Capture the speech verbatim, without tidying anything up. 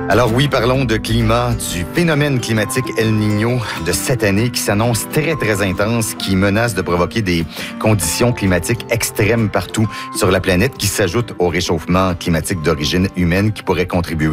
Alors oui, parlons de climat, du phénomène climatique El Niño de cette année qui s'annonce très, très intense, qui menace de provoquer des conditions climatiques extrêmes partout sur la planète, qui s'ajoutent au réchauffement climatique d'origine humaine qui pourrait contribuer